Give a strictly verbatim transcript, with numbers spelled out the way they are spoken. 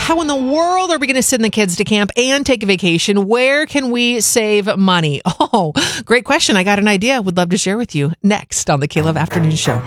how in the world are we going to send the kids to camp and take a vacation? Where can we save money? Oh, great question. I got an idea. Would love to share with you next on the K-Love Afternoon Show.